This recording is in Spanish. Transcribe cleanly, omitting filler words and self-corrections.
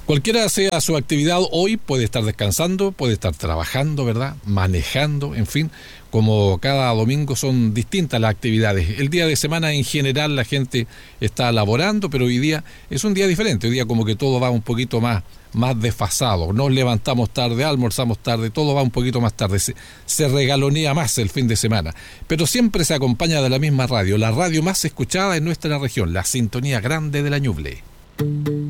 Cualquiera sea su actividad hoy, puede estar descansando, puede estar trabajando, ¿verdad? Manejando, en fin, como cada domingo son distintas las actividades. El día de semana en general la gente está laborando, pero hoy día es un día diferente. Hoy día como que todo va un poquito más desfasado. Nos levantamos tarde, almorzamos tarde, todo va un poquito más tarde. Se regalonea más el fin de semana. Pero siempre se acompaña de la misma radio, la radio más escuchada en nuestra región, la Sintonía Grande de la Ñuble.